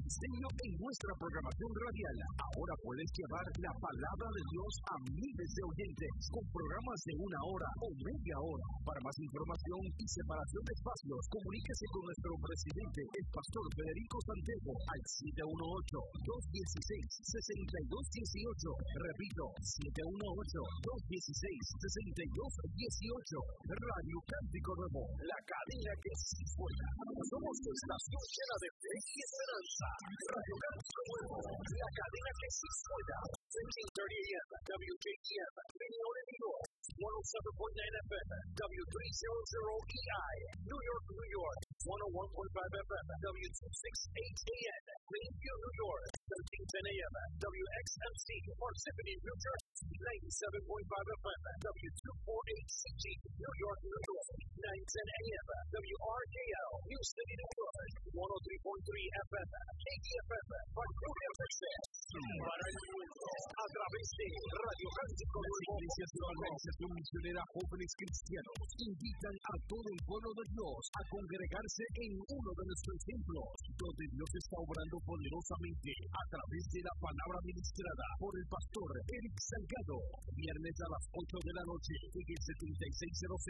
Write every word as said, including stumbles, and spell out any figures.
diseño en nuestra programación radial. Ahora puedes llevar la palabra de Dios a miles de oyentes con programas de una hora o media hora. Para más información y separación de espacios, comuníquese con nuestro presidente, el pastor Federico Santiago, al siete uno ocho, dos uno seis, seis dos uno ocho. Repito, siete uno ocho, dos uno seis, seis dos uno ocho. Radio Cántico Nuevo, la cadena que sí suena. Somos tu estación llena de fe y esperanza. Radio Cántico Nuevo, la cadena que sí suena. fifteen thirty A M, W J E M, León, New York. one oh seven point nine F M, W three hundred E I, New York, New York. one oh one point five F M, W two sixty-eight A M, Plainview, New York. thirteen ten A M, W X M C, Parsippany, New Jersey. ninety-seven point five F M, W two forty-eight C G, New York, New York. nine ten A M, W R K L, New City, New York. one oh three point three F M, K D F M, Vancouver, Texas. Para el mundo, a través de Radio Cántico Nuevo. Las iglesias de la Organización Misionera Jóvenes Cristianos invitan a todo el pueblo de Dios a congregarse en uno de nuestros templos, donde Dios está obrando poderosamente a través de la palabra ministrada por el pastor Eric Salgado. Viernes a las ocho de la noche en el setenta y seis cero